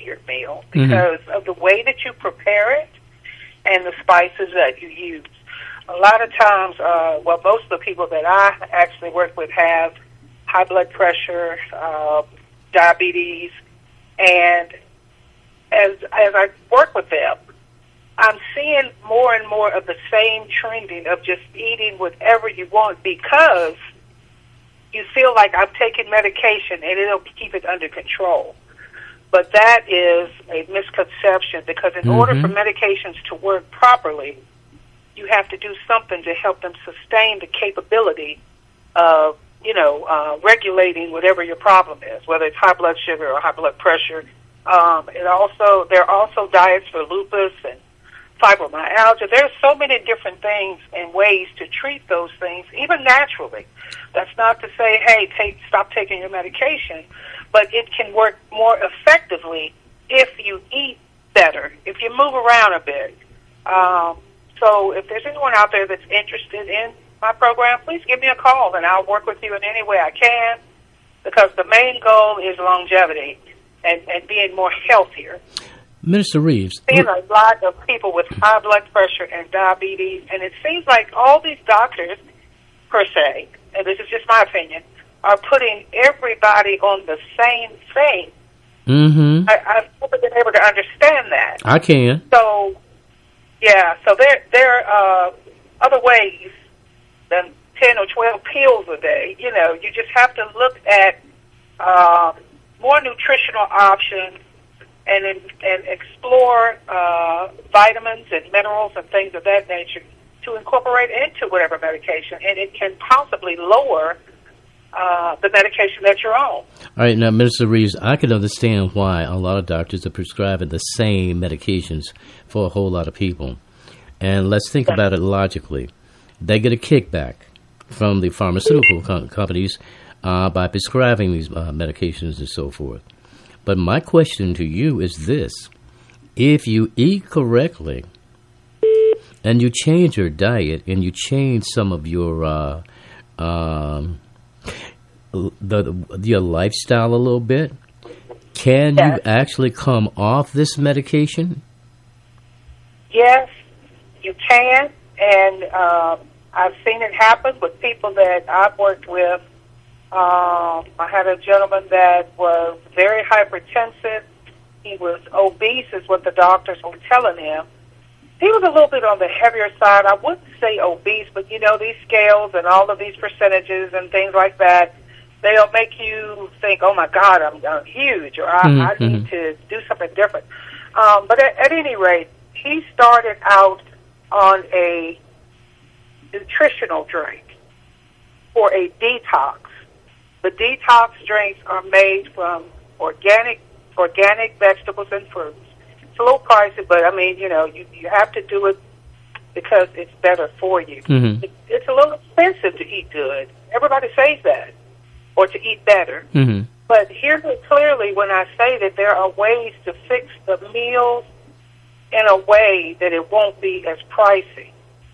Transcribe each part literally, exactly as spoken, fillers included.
healthier meal because mm-hmm. of the way that you prepare it and the spices that you use. A lot of times, uh, well, most of the people that I actually work with have high blood pressure, uh, diabetes, and as as I work with them, I'm seeing more and more of the same trending of just eating whatever you want because you feel like I'm taking medication and it'll keep it under control. But that is a misconception because in mm-hmm. order for medications to work properly, you have to do something to help them sustain the capability of, you know, uh, regulating whatever your problem is, whether it's high blood sugar or high blood pressure. Um, it also there are also diets for lupus and fibromyalgia. There are so many different things and ways to treat those things, even naturally. That's not to say, hey, take, stop taking your medication, but it can work more effectively if you eat better, if you move around a bit. Um, so if there's anyone out there that's interested in my program, please give me a call, and I'll work with you in any way I can, because the main goal is longevity and, and being more healthier. Minister Reeves. Seeing a lot of people with high blood pressure and diabetes, and it seems like all these doctors, per se, and this is just my opinion, are putting everybody on the same thing. Mm-hmm. I, I've never been able to understand that. I can. So, yeah, so there, there are uh, other ways than ten or twelve pills a day. You know, you just have to look at uh, more nutritional options and and explore uh, vitamins and minerals and things of that nature to incorporate into whatever medication, and it can possibly lower uh, the medication that you're on. All right, now, Minister Reeves, I can understand why a lot of doctors are prescribing the same medications for a whole lot of people. And let's think yeah. about it logically. They get a kickback from the pharmaceutical com- companies uh, by prescribing these uh, medications and so forth. But my question to you is this. If you eat correctly and you change your diet and you change some of your uh, um, the, your lifestyle a little bit, can yes. you actually come off this medication? Yes, you can. And uh, I've seen it happen with people that I've worked with. Um, I had a gentleman that was very hypertensive. He was obese, is what the doctors were telling him. He was a little bit on the heavier side. I wouldn't say obese, but, you know, these scales and all of these percentages and things like that, they'll make you think, oh, my God, I'm, I'm huge, or I, mm-hmm. I need to do something different. Um, but at, at any rate, he started out on a nutritional drink for a detox. The detox drinks are made from organic organic vegetables and fruits. It's a little pricey, but, I mean, you know, you, you have to do it because it's better for you. Mm-hmm. It, it's a little expensive to eat good. Everybody says that, or to eat better. Mm-hmm. But hear me clearly when I say that there are ways to fix the meals in a way that it won't be as pricey.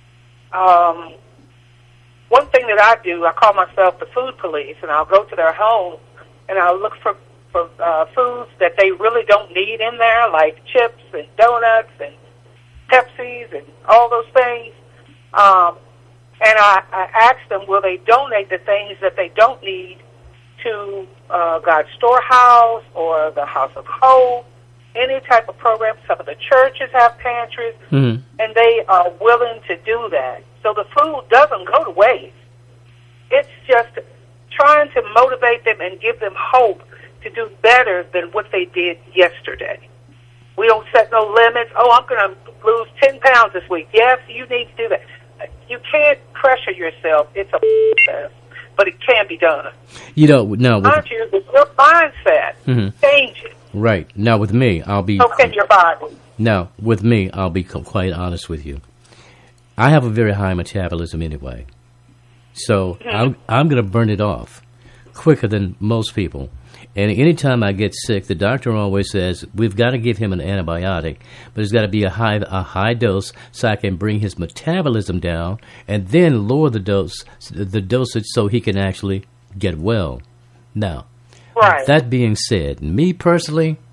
Um, one thing that I do, I call myself the food police, and I'll go to their home and I'll look for, for uh, foods that they really don't need in there, like chips and donuts and Pepsis and all those things. Um, and I, I ask them, will they donate the things that they don't need to uh, God's Storehouse or the House of Hope, any type of program. Some of the churches have pantries, mm-hmm. and they are willing to do that. So the food doesn't go to waste. It's just trying to motivate them and give them hope to do better than what they did yesterday. We don't set no limits. Oh, I'm going to lose ten pounds this week. Yes, you need to do that. You can't pressure yourself. It's a process, but it can be done. You know, no. Mind you, it's your mindset. Mm-hmm. Change it. Right. Now, with me, I'll be... So can your body. Now, with me, I'll be quite honest with you. I have a very high metabolism anyway. So mm-hmm. I'm, I'm going to burn it off quicker than most people. And anytime I get sick, the doctor always says, we've got to give him an antibiotic, but it's got to be a high a high dose so I can bring his metabolism down and then lower the dose, the dosage so he can actually get well. Now, right. That being said, me personally,